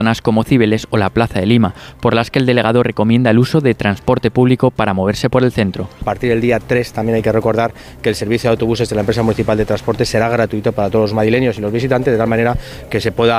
zonas como Cibeles o la Plaza de Lima, por las que el delegado recomienda el uso de transporte público para moverse por el centro. A partir del día 3 también hay que recordar que el servicio de autobuses de la empresa municipal de transporte será gratuito para todos los madrileños y los visitantes, de tal manera que se pueda